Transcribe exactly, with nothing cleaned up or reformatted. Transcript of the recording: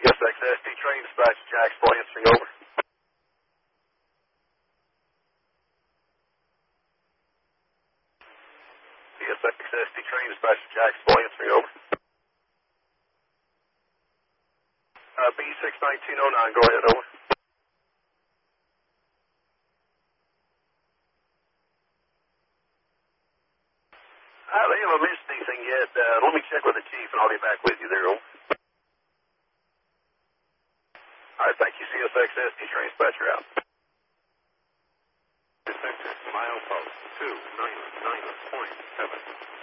S X S D train dispatch, Jacksonville answering over. S X S D train dispatch, Jacksonville answering over. Uh, B six nineteen oh nine, go ahead, over. Uh, they haven't missed anything yet. Uh, let me check with the chief and I'll get back with you there, over. All right, thank you, C S X S D train dispatcher out. Sector, milepost two nine nine point seven.